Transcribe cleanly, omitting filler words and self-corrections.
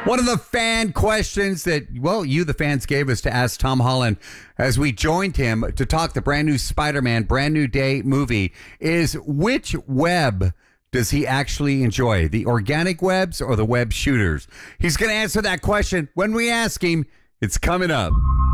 One of the fan questions that, well, you, the fans, gave us to ask Tom Holland as we joined him to talk the brand new Spider-Man, brand new day movie is which web does he actually enjoy? The organic webs or the web shooters? He's going to answer that question when we ask him. It's coming up.